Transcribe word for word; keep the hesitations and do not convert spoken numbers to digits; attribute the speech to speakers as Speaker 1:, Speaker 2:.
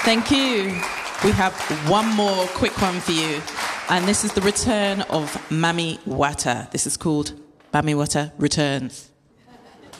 Speaker 1: Thank you. We have one more quick one for you. And this is the return of Mami Wata. This is called Mami Wata Returns.